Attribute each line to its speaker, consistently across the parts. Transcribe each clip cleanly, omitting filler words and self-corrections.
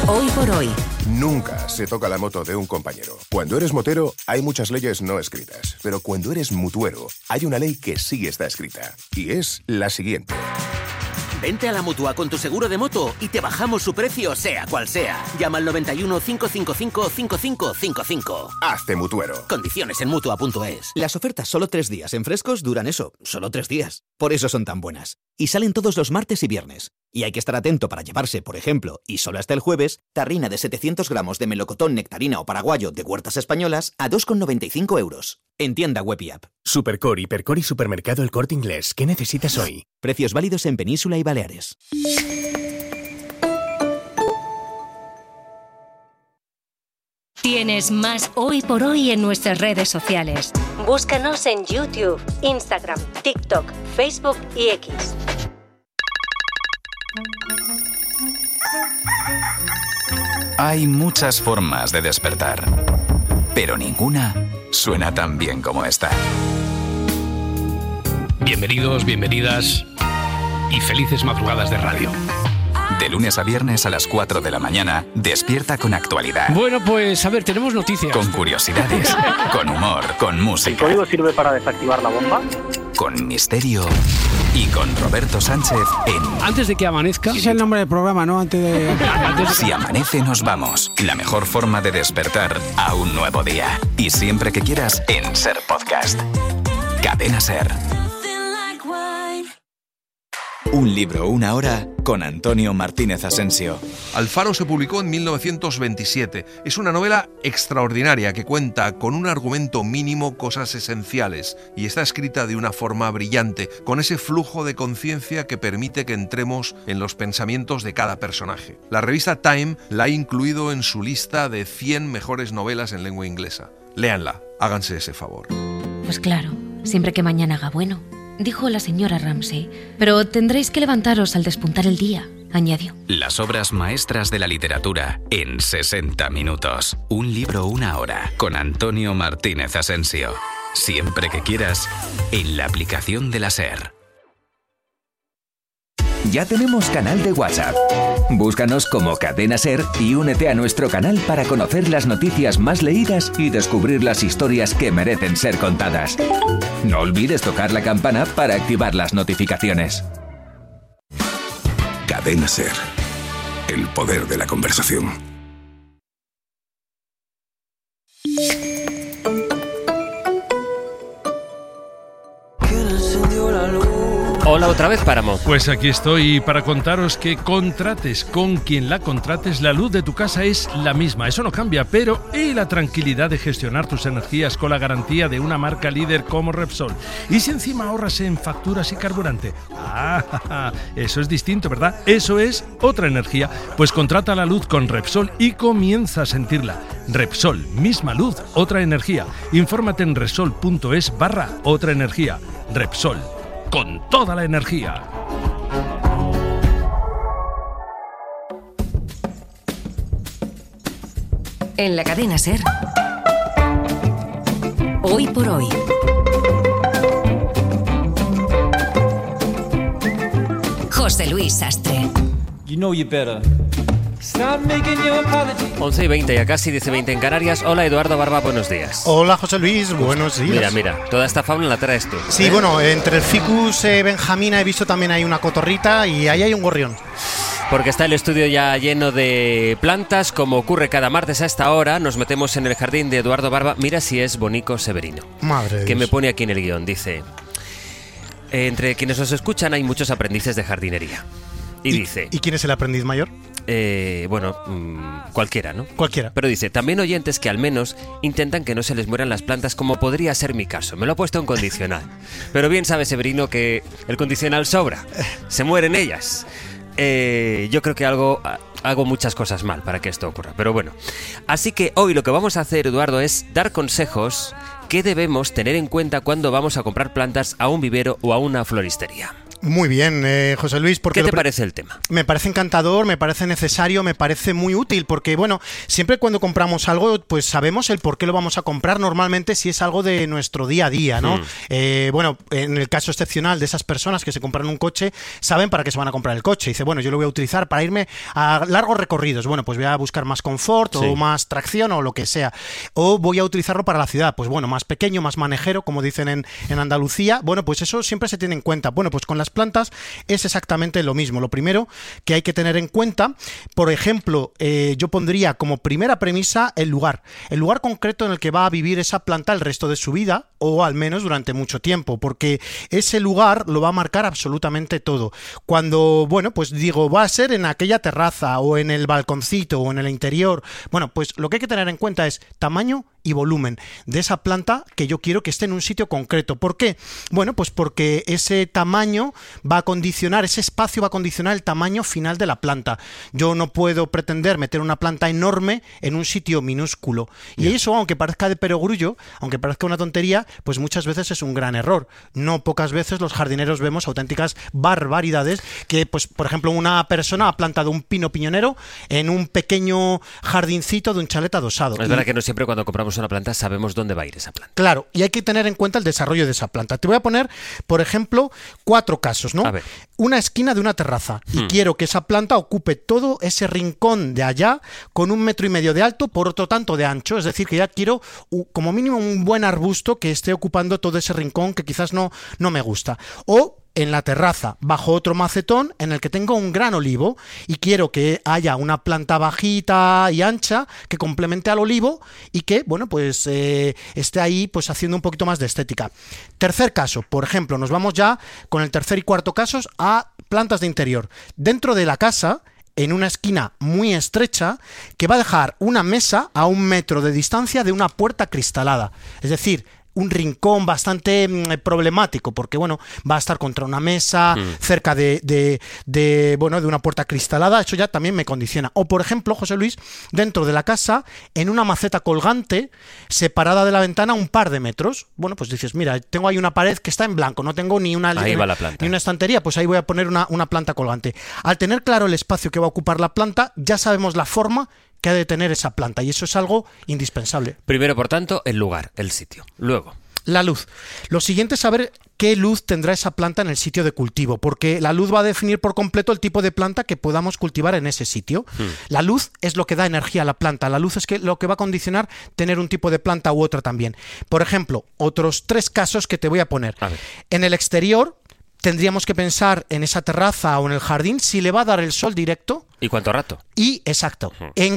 Speaker 1: Hoy por hoy.
Speaker 2: Nunca se toca la moto de un compañero. Cuando eres motero, hay muchas leyes no escritas. Pero cuando eres mutuero, hay una ley que sí está escrita. Y es la siguiente.
Speaker 3: Vente a la Mutua con tu seguro de moto y te bajamos su precio, sea cual sea. Llama al 91 555 5555.
Speaker 2: Hazte mutuero.
Speaker 3: Condiciones en Mutua.es.
Speaker 4: Las ofertas solo 3 días en Frescos duran eso, solo 3 días. Por eso son tan buenas. Y salen todos los martes y viernes. Y hay que estar atento para llevarse, por ejemplo, y solo hasta el jueves, tarrina de 700 gramos de melocotón, nectarina o paraguayo de Huertas Españolas a 2,95 euros. En tienda web y app.
Speaker 5: Supercor, Hipercor y Supermercado El Corte Inglés. ¿Qué necesitas hoy?
Speaker 4: Precios válidos en Península y Baleares.
Speaker 6: Tienes más Hoy por Hoy en nuestras redes sociales. Búscanos en YouTube, Instagram, TikTok, Facebook y X.
Speaker 7: Hay muchas formas de despertar, pero ninguna suena tan bien como esta.
Speaker 8: Bienvenidos, bienvenidas y felices madrugadas de radio.
Speaker 7: De lunes a viernes a las 4 de la mañana, despierta con actualidad.
Speaker 8: Bueno, pues a ver, tenemos noticias.
Speaker 7: Con curiosidades, con humor, con música.
Speaker 9: ¿El código sirve para desactivar la bomba?
Speaker 7: Con misterio y con Roberto Sánchez en...
Speaker 8: Antes de que amanezca...
Speaker 10: Es el nombre del programa, ¿no? Antes de...
Speaker 7: Si amanece nos vamos. La mejor forma de despertar a un nuevo día. Y siempre que quieras en Ser Podcast. Cadena Ser. Un libro, una hora, con Antonio Martínez Asensio.
Speaker 11: Alfaro se publicó en 1927. Es una novela extraordinaria que cuenta con un argumento mínimo cosas esenciales y está escrita de una forma brillante, con ese flujo de conciencia que permite que entremos en los pensamientos de cada personaje. La revista Time la ha incluido en su lista de 100 mejores novelas en lengua inglesa. Léanla, háganse ese favor.
Speaker 12: Pues claro, siempre que mañana haga bueno, dijo la señora Ramsay, pero tendréis que levantaros al despuntar el día, añadió.
Speaker 7: Las obras maestras de la literatura en 60 minutos. Un libro, una hora, con Antonio Martínez Asensio. Siempre que quieras, en la aplicación de la SER.
Speaker 13: Ya tenemos canal de WhatsApp. Búscanos como Cadena Ser y únete a nuestro canal para conocer las noticias más leídas y descubrir las historias que merecen ser contadas. No olvides tocar la campana para activar las notificaciones.
Speaker 14: Cadena Ser. El poder de la conversación.
Speaker 15: Hola otra vez, Páramo.
Speaker 16: Pues aquí estoy para contaros que contrates con quien la contrates, la luz de tu casa es la misma. Eso no cambia, pero y la tranquilidad de gestionar tus energías con la garantía de una marca líder como Repsol. Y si encima ahorras en facturas y carburante. Eso es distinto, ¿verdad? Eso es otra energía. Pues contrata la luz con Repsol y comienza a sentirla. Repsol, misma luz, otra energía. Infórmate en repsol.es/otra energía. Repsol. Con toda la energía.
Speaker 1: En la cadena Ser. Hoy por hoy. José Luis Sastre.
Speaker 15: You know you better. 11:20, ya casi 10:20 en Canarias. Hola Eduardo Barba, buenos días.
Speaker 17: Hola José Luis, buenos días.
Speaker 15: Mira, toda esta fauna la traes tú.
Speaker 17: Sí, bueno, entre el ficus benjamina he visto también hay una cotorrita y ahí hay un gorrión.
Speaker 15: Porque está el estudio ya lleno de plantas, como ocurre cada martes a esta hora. Nos metemos en el jardín de Eduardo Barba. Mira si es Bonico Severino.
Speaker 17: Madre de
Speaker 15: que
Speaker 17: Dios.
Speaker 15: me pone aquí en el guión, dice: entre quienes os escuchan hay muchos aprendices de jardinería. Y dice...
Speaker 17: ¿Y quién es el aprendiz mayor?
Speaker 15: Cualquiera, ¿no?
Speaker 17: Cualquiera.
Speaker 15: Pero dice, también oyentes que al menos intentan que no se les mueran las plantas, como podría ser mi caso. Me lo ha puesto en condicional. Pero bien sabe Severino que el condicional sobra. Se mueren ellas. Yo creo que hago muchas cosas mal para que esto ocurra. Pero bueno. Así que hoy lo que vamos a hacer, Eduardo, es dar consejos que debemos tener en cuenta cuando vamos a comprar plantas a un vivero o a una floristería.
Speaker 17: Muy bien, José Luis. Porque
Speaker 15: ¿Qué te parece el tema?
Speaker 17: Me parece encantador, me parece necesario, me parece muy útil, porque bueno, siempre cuando compramos algo, pues sabemos el por qué lo vamos a comprar normalmente si es algo de nuestro día a día, ¿no? Bueno, en el caso excepcional de esas personas que se compran un coche, saben para qué se van a comprar el coche. Dice, bueno, yo lo voy a utilizar para irme a largos recorridos. Bueno, pues voy a buscar más confort o más tracción o lo que sea. O voy a utilizarlo para la ciudad. Pues bueno, más pequeño, más manejero, como dicen en Andalucía. Bueno, pues eso siempre se tiene en cuenta. Bueno, pues con las plantas es exactamente lo mismo. Lo primero que hay que tener en cuenta, por ejemplo, yo pondría como primera premisa el lugar concreto en el que va a vivir esa planta el resto de su vida, o al menos durante mucho tiempo, porque ese lugar lo va a marcar absolutamente todo. Cuando, bueno, pues digo, va a ser en aquella terraza o en el balconcito o en el interior, bueno, pues lo que hay que tener en cuenta es tamaño y volumen de esa planta que yo quiero que esté en un sitio concreto. ¿Por qué? Bueno, pues porque ese tamaño va a condicionar, ese espacio va a condicionar el tamaño final de la planta. Yo no puedo pretender meter una planta enorme en un sitio minúsculo. Y eso, aunque parezca de perogrullo, aunque parezca una tontería, pues muchas veces es un gran error. No pocas veces los jardineros vemos auténticas barbaridades que, pues, por ejemplo, una persona ha plantado un pino piñonero en un pequeño jardincito de un chalet adosado.
Speaker 15: Es verdad que no siempre cuando compramos una planta sabemos dónde va a ir esa planta.
Speaker 17: Claro, y hay que tener en cuenta el desarrollo de esa planta. Te voy a poner, por ejemplo, 4 casos, ¿no?
Speaker 15: A ver.
Speaker 17: Una esquina de una terraza y quiero que esa planta ocupe todo ese rincón de allá con 1,5 metros de alto por otro tanto de ancho, es decir, que ya quiero como mínimo un buen arbusto que esté ocupando todo ese rincón que quizás no me gusta. O en la terraza, bajo otro macetón en el que tengo un gran olivo y quiero que haya una planta bajita y ancha que complemente al olivo y que, bueno, pues esté ahí pues haciendo un poquito más de estética. Tercer caso, por ejemplo, nos vamos ya con el tercer y cuarto casos a plantas de interior. Dentro de la casa, en una esquina muy estrecha, que va a dejar una mesa a 1 metro de distancia de una puerta cristalada. Es decir, un rincón bastante problemático, porque bueno, va a estar contra una mesa, cerca de una puerta cristalada. Eso ya también me condiciona. O por ejemplo, José Luis, dentro de la casa, en una maceta colgante, separada de la ventana un par de metros. Bueno, pues dices, mira, tengo ahí una pared que está en blanco, no tengo ni una estantería, pues ahí voy a poner una planta colgante. Al tener claro el espacio que va a ocupar la planta, ya sabemos la forma que ha de tener esa planta, y eso es algo indispensable.
Speaker 15: Primero, por tanto, el lugar, el sitio. Luego,
Speaker 17: la luz. Lo siguiente es saber qué luz tendrá esa planta en el sitio de cultivo, porque la luz va a definir por completo el tipo de planta que podamos cultivar en ese sitio. La luz es lo que da energía a la planta, la luz es lo que va a condicionar tener un tipo de planta u otra también. Por ejemplo, otros 3 casos que te voy a poner. En el exterior, tendríamos que pensar en esa terraza o en el jardín si le va a dar el sol directo.
Speaker 15: ¿Y cuánto rato?
Speaker 17: Y, exacto,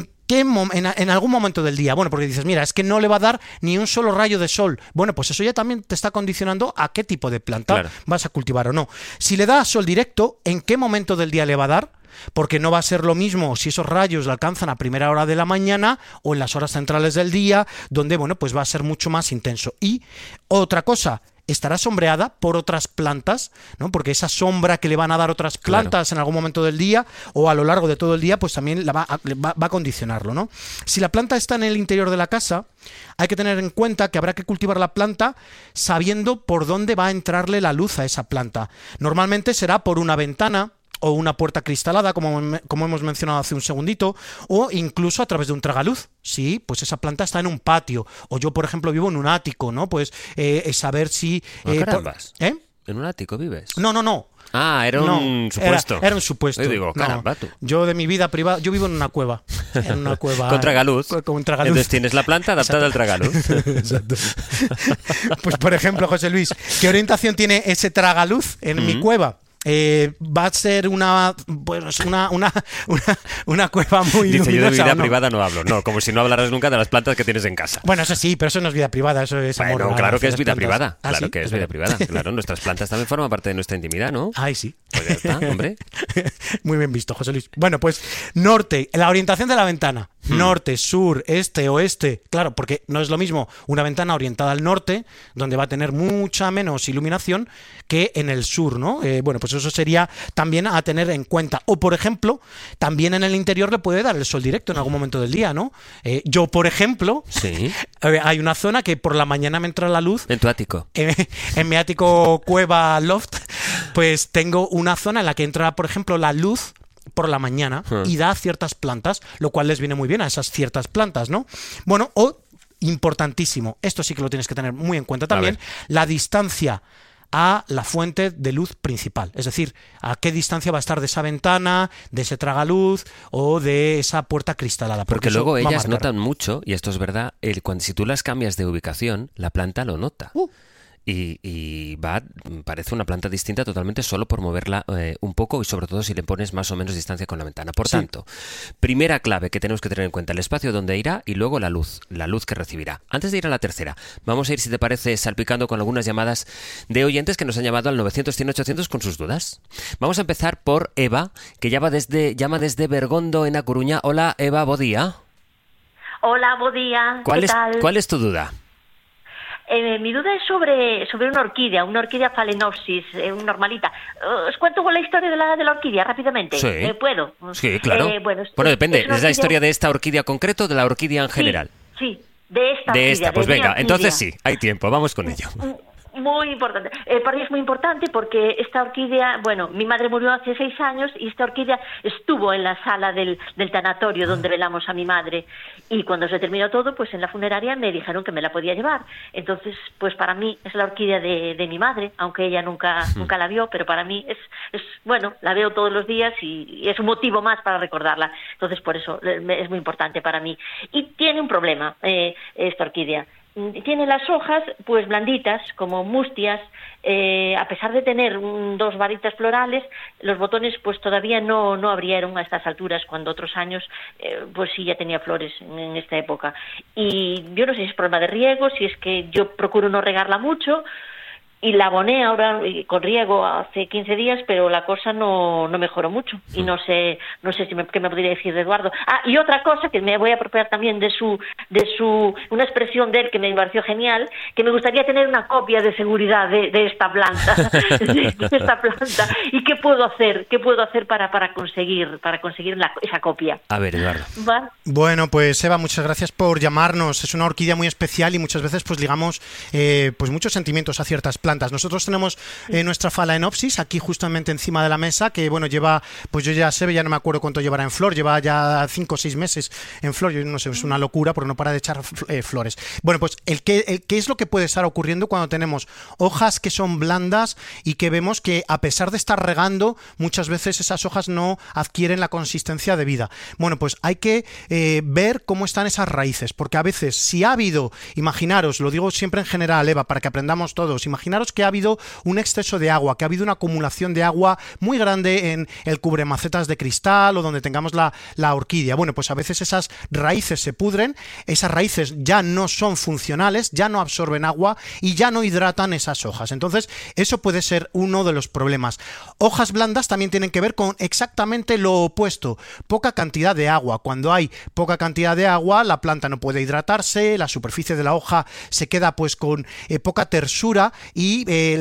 Speaker 17: en algún momento del día. Bueno, porque dices, mira, es que no le va a dar ni un solo rayo de sol. Bueno, pues eso ya también te está condicionando a qué tipo de planta vas a cultivar o no. Si le da sol directo, ¿en qué momento del día le va a dar? Porque no va a ser lo mismo si esos rayos le alcanzan a primera hora de la mañana o en las horas centrales del día, donde, bueno, pues va a ser mucho más intenso. Y otra cosa, estará sombreada por otras plantas, ¿no? Porque esa sombra que le van a dar otras plantas en algún momento del día o a lo largo de todo el día, pues también va a condicionarlo, ¿no? Si la planta está en el interior de la casa, hay que tener en cuenta que habrá que cultivar la planta sabiendo por dónde va a entrarle la luz a esa planta. Normalmente será por una ventana o una puerta cristalada, como hemos mencionado hace un segundito, o incluso a través de un tragaluz. Sí, pues esa planta está en un patio. O yo, por ejemplo, vivo en un ático, ¿no? Pues saber si...
Speaker 15: carambas. ¿En un ático vives?
Speaker 17: No.
Speaker 15: Ah, era un supuesto.
Speaker 17: Era un supuesto.
Speaker 15: Yo digo, caramba, tú.
Speaker 17: Yo de mi vida privada, yo vivo en una cueva. En una cueva.
Speaker 15: Con tragaluz.
Speaker 17: Con tragaluz.
Speaker 15: Entonces tienes la planta adaptada al tragaluz.
Speaker 17: Exacto. Pues por ejemplo, José Luis, ¿qué orientación tiene ese tragaluz en mi cueva? Va a ser una cueva muy
Speaker 15: Dice,
Speaker 17: luminosa.
Speaker 15: Yo de vida privada no hablo. No, como si no hablaras nunca de las plantas que tienes en casa.
Speaker 17: Bueno, eso sí, pero eso no es vida privada, eso es amor.
Speaker 15: Bueno, claro que es vida privada.
Speaker 17: ¿Ah,
Speaker 15: claro
Speaker 17: sí?
Speaker 15: que es vida privada. Claro, nuestras plantas también forman parte de nuestra intimidad, ¿no?
Speaker 17: Ay, sí.
Speaker 15: Pues ya está, hombre.
Speaker 17: Muy bien visto, José Luis. Bueno, pues norte, la orientación de la ventana. norte, sur, este, oeste. Claro, porque no es lo mismo una ventana orientada al norte, donde va a tener mucha menos iluminación, que en el sur, ¿no? Bueno, pues eso sería también a tener en cuenta. O, por ejemplo, también en el interior le puede dar el sol directo en algún momento del día, ¿no? Yo, por ejemplo, hay una zona que por la mañana me entra la luz.
Speaker 15: En tu ático.
Speaker 17: En mi ático cueva loft, pues tengo una zona en la que entra, por ejemplo, la luz por la mañana y da ciertas plantas, lo cual les viene muy bien a esas ciertas plantas, ¿no? Bueno, o importantísimo, esto sí que lo tienes que tener muy en cuenta también, la distancia a la fuente de luz principal, es decir, a qué distancia va a estar de esa ventana, de ese tragaluz o de esa puerta cristalada.
Speaker 15: Porque luego ellas notan mucho, y esto es verdad, si tú las cambias de ubicación, la planta lo nota. Y parece una planta distinta totalmente solo por moverla un poco y sobre todo si le pones más o menos distancia con la ventana. Por tanto, primera clave que tenemos que tener en cuenta, el espacio donde irá y luego la luz que recibirá. Antes de ir a la tercera, vamos a ir, si te parece, salpicando con algunas llamadas de oyentes que nos han llamado al 900-100-800 con sus dudas. Vamos a empezar por Eva, que llama desde Bergondo, en A Coruña. Hola, Eva, buen día.
Speaker 18: Hola, buen día. ¿Qué tal?
Speaker 15: ¿Cuál es tu duda?
Speaker 18: Mi duda es sobre una orquídea Phalaenopsis, normalita. ¿Os cuento la historia de la orquídea rápidamente?
Speaker 15: Sí.
Speaker 18: ¿Puedo?
Speaker 15: Sí, claro. Bueno, depende. ¿Es la historia de esta orquídea concreto o de la orquídea en general?
Speaker 18: Sí, de esta orquídea.
Speaker 15: Pues venga, entonces sí, hay tiempo, vamos con ello.
Speaker 18: Muy importante. Para mí es muy importante porque esta orquídea, bueno, mi madre murió hace 6 años y esta orquídea estuvo en la sala del tanatorio donde velamos a mi madre, y cuando se terminó todo, pues en la funeraria me dijeron que me la podía llevar. Entonces, pues para mí es la orquídea de mi madre, aunque ella nunca la vio, pero para mí es bueno, la veo todos los días y es un motivo más para recordarla. Entonces, por eso es muy importante para mí. Y tiene un problema esta orquídea. Tiene las hojas pues blanditas, como mustias, a pesar de tener 2 varitas florales, los botones pues todavía no abrieron a estas alturas, cuando otros años pues sí ya tenía flores en esta época. Y yo no sé si es problema de riego, si es que yo procuro no regarla mucho, y la aboné ahora con riego hace 15 días, pero la cosa no mejoró mucho. Y no sé qué me podría decir de Eduardo. Y otra cosa que me voy a apropiar también de una expresión de él que me pareció genial, que me gustaría tener una copia de seguridad de esta planta, de esta planta. ¿Y qué puedo hacer? ¿Qué puedo hacer para conseguir esa copia?
Speaker 15: A ver, Eduardo.
Speaker 18: ¿Vale?
Speaker 17: Bueno, pues Eva, muchas gracias por llamarnos. Es una orquídea muy especial y muchas veces pues ligamos pues muchos sentimientos a ciertas plantas. Nosotros tenemos nuestra Phalaenopsis aquí justamente encima de la mesa, que bueno, lleva, pues yo ya no me acuerdo cuánto llevará en flor, lleva ya 5 o 6 meses en flor, yo no sé, es una locura porque no para de echar flores. Bueno, pues ¿qué es lo que puede estar ocurriendo cuando tenemos hojas que son blandas y que vemos que a pesar de estar regando, muchas veces esas hojas no adquieren la consistencia debida? Bueno, pues hay que ver cómo están esas raíces, porque a veces si ha habido, imaginaros, lo digo siempre en general, Eva, para que aprendamos todos, imaginaros que ha habido un exceso de agua, que ha habido una acumulación de agua muy grande en el cubremacetas de cristal o donde tengamos la orquídea. Bueno, pues a veces esas raíces se pudren, esas raíces ya no son funcionales, ya no absorben agua y ya no hidratan esas hojas. Entonces, eso puede ser uno de los problemas. Hojas blandas también tienen que ver con exactamente lo opuesto, poca cantidad de agua. Cuando hay poca cantidad de agua, la planta no puede hidratarse, la superficie de la hoja se queda pues con poca tersura y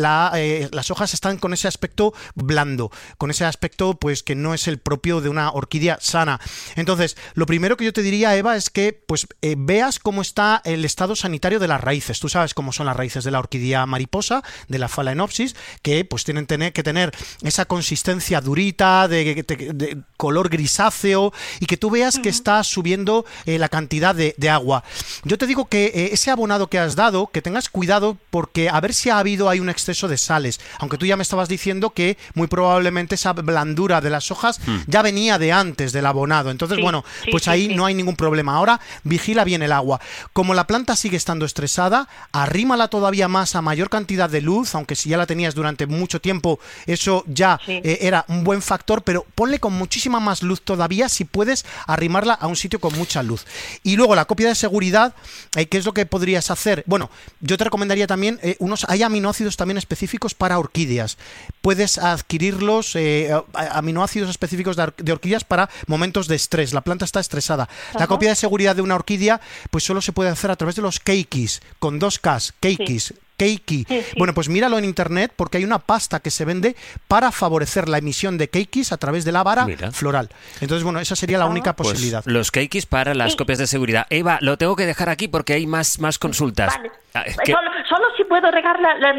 Speaker 17: las hojas están con ese aspecto blando, con ese aspecto pues que no es el propio de una orquídea sana. Entonces, lo primero que yo te diría, Eva, es que pues veas cómo está el estado sanitario de las raíces. Tú sabes cómo son las raíces de la orquídea mariposa, de la Phalaenopsis, que pues tienen que tener esa consistencia durita, de color grisáceo, y que tú veas que está subiendo la cantidad de agua. Yo te digo que ese abonado que has dado, que tengas cuidado, porque a ver si hay un exceso de sales, aunque tú ya me estabas diciendo que muy probablemente esa blandura de las hojas ya venía de antes del abonado. Entonces, ahí no hay ningún problema. Ahora vigila bien el agua. Como la planta sigue estando estresada, arrímala todavía más a mayor cantidad de luz, aunque si ya la tenías durante mucho tiempo, eso ya era un buen factor, pero ponle con muchísima más luz todavía si puedes arrimarla a un sitio con mucha luz. Y luego la copia de seguridad, ¿qué es lo que podrías hacer? Bueno, yo te recomendaría también hay aminoácidos también específicos para orquídeas. Puedes adquirirlos, aminoácidos específicos de orquídeas para momentos de estrés. La planta está estresada. La copia de seguridad de una orquídea pues solo se puede hacer a través de los keikis, con 2 Ks, keikis. Sí. Keiki. Sí. Bueno, pues míralo en internet porque hay una pasta que se vende para favorecer la emisión de keikis a través de la vara floral. Entonces, bueno, esa sería la única posibilidad.
Speaker 15: Pues los keikis para las copias de seguridad. Eva, lo tengo que dejar aquí porque hay más consultas.
Speaker 18: Vale. Solo si puedo regar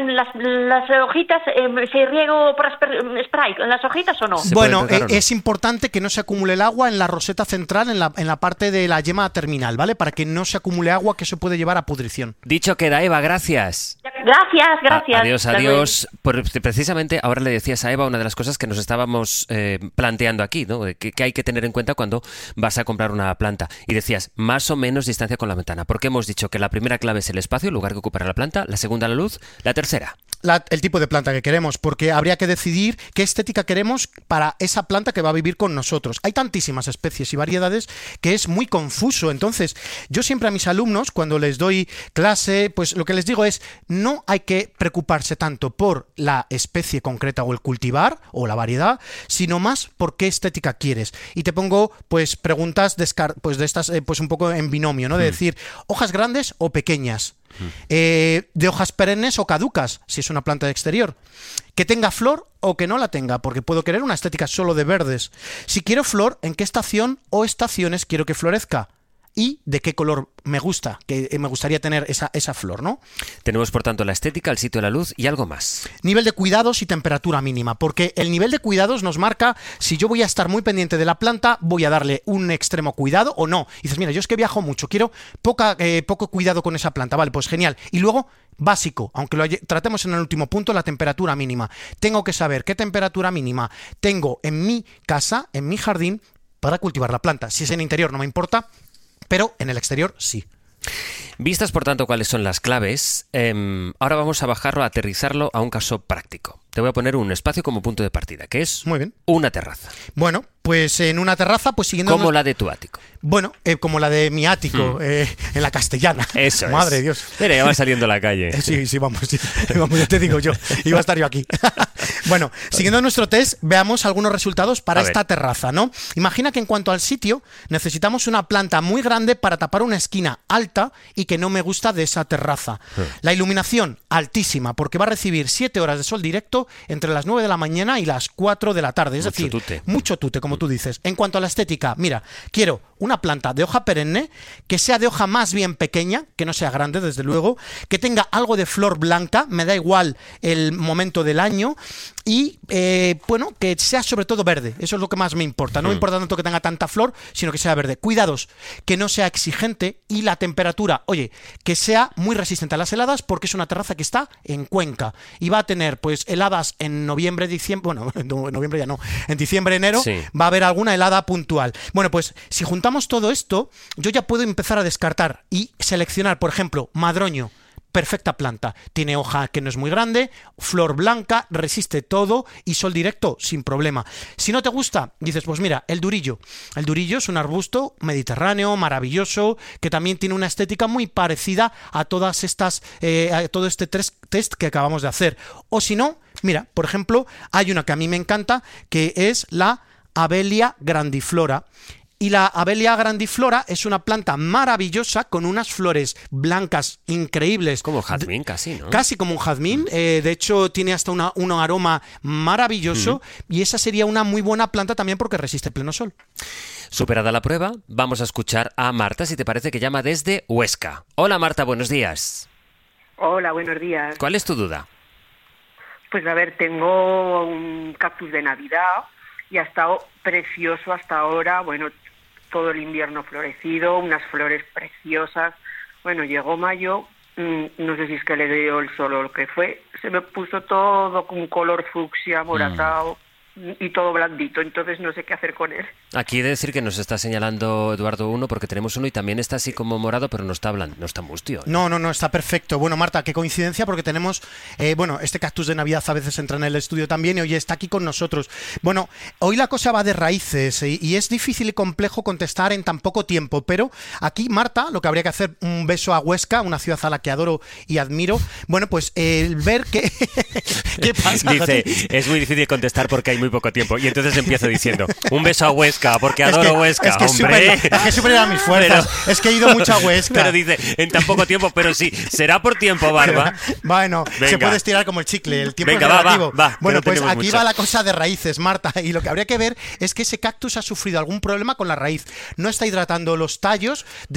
Speaker 18: las hojitas, si riego por spray, ¿las hojitas o no?
Speaker 17: Bueno, es importante que no se acumule el agua en la roseta central, en la parte de la yema terminal, ¿vale? Para que no se acumule agua, que eso puede llevar a pudrición.
Speaker 15: Dicho queda, Eva, gracias.
Speaker 18: Gracias.
Speaker 15: Adiós. Precisamente ahora le decías a Eva una de las cosas que nos estábamos planteando aquí, ¿no? Que hay que tener en cuenta cuando vas a comprar una planta. Y decías, más o menos distancia con la ventana, porque hemos dicho que la primera clave es el espacio, el lugar que ocupará la planta, la segunda la luz, la tercera
Speaker 17: el tipo de planta que queremos, porque habría que decidir qué estética queremos para esa planta que va a vivir con nosotros. Hay tantísimas especies y variedades que es muy confuso. Entonces, yo siempre a mis alumnos, cuando les doy clase, pues lo que les digo es, no hay que preocuparse tanto por la especie concreta o el cultivar o la variedad, sino más por qué estética quieres. Y te pongo pues preguntas de estas pues un poco en binomio, ¿no? De decir, ¿hojas grandes o pequeñas? De hojas perennes o caducas, si es una planta de exterior, que tenga flor o que no la tenga, porque puedo querer una estética solo de verdes. Si quiero flor, ¿en qué estación o estaciones quiero que florezca? Y de qué color me gusta, que me gustaría tener esa flor, ¿no?
Speaker 15: Tenemos, por tanto, la estética, el sitio de la luz y algo más.
Speaker 17: Nivel de cuidados y temperatura mínima, porque el nivel de cuidados nos marca si yo voy a estar muy pendiente de la planta, voy a darle un extremo cuidado o no. Y dices, mira, yo es que viajo mucho, quiero poco cuidado con esa planta, vale, pues genial. Y luego, básico, aunque lo tratemos en el último punto, la temperatura mínima. Tengo que saber qué temperatura mínima tengo en mi casa, en mi jardín, para cultivar la planta. Si es en interior no me importa, pero en el exterior sí.
Speaker 15: Vistas, por tanto, cuáles son las claves, ahora vamos a bajarlo, a aterrizarlo a un caso práctico. Te voy a poner un espacio como punto de partida, que es
Speaker 17: muy bien,
Speaker 15: una terraza.
Speaker 17: Bueno, pues en una terraza, pues siguiendo...
Speaker 15: Como la de tu ático.
Speaker 17: Bueno, como la de mi ático, en la Castellana.
Speaker 15: Eso
Speaker 17: Madre de Dios.
Speaker 15: Mira, ya va saliendo a la calle.
Speaker 17: Sí, vamos, ya te digo yo. Iba a estar yo aquí. Bueno, siguiendo nuestro test, veamos algunos resultados para esta terraza, ¿no? Imagina que en cuanto al sitio, necesitamos una planta muy grande para tapar una esquina alta y que no me gusta de esa terraza. La iluminación, altísima, porque va a recibir 7 horas de sol directo entre las 9 de la mañana y las 4 de la tarde. Es decir, mucho tute, como tú dices. En cuanto a la estética, mira, quiero una planta de hoja perenne, que sea de hoja más bien pequeña, que no sea grande, desde luego, que tenga algo de flor blanca, me da igual el momento del año, y bueno, que sea sobre todo verde. Eso es lo que más me importa. No me importa tanto que tenga tanta flor, sino que sea verde. Cuidados, que no sea exigente, y la temperatura, oye, que sea muy resistente a las heladas, porque es una terraza que está en Cuenca y va a tener pues heladas en noviembre, diciembre, bueno, en noviembre ya no, en diciembre, enero, va a haber alguna helada puntual. Bueno, pues si juntamos todo esto, yo ya puedo empezar a descartar y seleccionar, por ejemplo, madroño. Perfecta planta, tiene hoja que no es muy grande, flor blanca, resiste todo y sol directo sin problema. Si no te gusta, dices, pues mira, el durillo. El durillo es un arbusto mediterráneo, maravilloso, que también tiene una estética muy parecida a todas estas, a todo este test que acabamos de hacer. O si no, mira, por ejemplo, hay una que a mí me encanta, que es la Abelia grandiflora. Y la Abelia grandiflora es una planta maravillosa con unas flores blancas increíbles.
Speaker 15: Como jazmín casi, ¿no?
Speaker 17: Casi como un jazmín. De hecho, tiene hasta un aroma maravilloso. Y esa sería una muy buena planta también porque resiste pleno sol.
Speaker 15: Superada la prueba, vamos a escuchar a Marta, si te parece, que llama desde Huesca. Hola Marta, buenos días.
Speaker 19: Hola, buenos días.
Speaker 15: ¿Cuál es tu duda?
Speaker 19: Pues a ver, tengo un cactus de Navidad y ha estado precioso hasta ahora, bueno, todo el invierno florecido, unas flores preciosas. Bueno, llegó mayo, no sé si es que le dio el sol o lo que fue, se me puso todo con un color fucsia, moratado. y todo blandito, entonces no sé qué hacer con él.
Speaker 15: Aquí he de decir que nos está señalando Eduardo uno, porque tenemos uno y también está así como morado, pero no está mustio.
Speaker 17: No, está perfecto. Bueno, Marta, qué coincidencia, porque tenemos, este cactus de Navidad a veces entra en el estudio también y hoy está aquí con nosotros. Bueno, hoy la cosa va de raíces y es difícil y complejo contestar en tan poco tiempo, pero aquí, Marta, lo que habría que hacer, un beso a Huesca, una ciudad a la que adoro y admiro. Bueno, pues el ver que... ¿Qué pasa?
Speaker 15: Dice, es muy difícil contestar porque hay muy poco tiempo. Y entonces empiezo diciendo, un beso a Huesca, porque adoro Huesca, hombre.
Speaker 17: Es que supera mis fuerzas. Pero, es que he ido mucho a Huesca.
Speaker 15: Pero dice, en tan poco tiempo, pero sí, será por tiempo, Barba.
Speaker 17: Bueno, venga. Se puede estirar como el chicle, el tiempo
Speaker 15: venga,
Speaker 17: es relativo.
Speaker 15: Va,
Speaker 17: bueno, pues aquí
Speaker 15: mucho.
Speaker 17: va la cosa de raíces, Marta. Y lo que habría que ver es que ese cactus ha sufrido algún problema con la raíz. No está hidratando los tallos.